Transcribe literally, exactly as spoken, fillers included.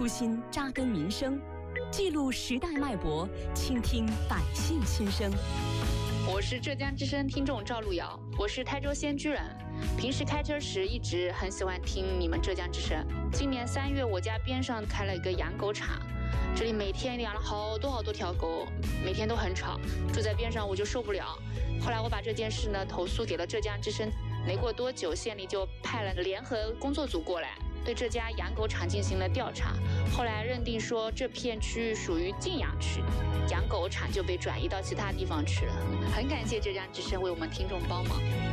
初心，扎根民生，记录时代脉搏，倾听百姓心声。 我是浙江之声听众赵路遥，我是台州仙居人，平时开车时一直很喜欢听你们浙江之声。今年三月，我家边上开了一个养狗场，这里每天养了好多好多条狗，每天都很吵，住在边上我就受不了。后来我把这件事呢投诉给了浙江之声，没过多久，县里就派了联合工作组过来，对这家养狗场进行了调查。后来认定说这片区域属于禁养区，养狗场就被转移到其他地方去了。很感谢浙江之声为我们听众帮忙。